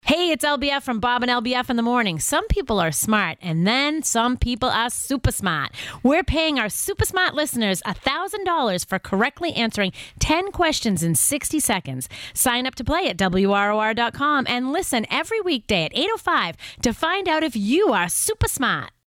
Hey, it's LBF from Bob and LBF in the morning. Some people are smart, and then some people are super smart. We're paying our super smart listeners $1,000 for correctly answering 10 questions in 60 seconds. Sign up to play at WROR.com and listen every weekday at 8:05 to find out if you are super smart.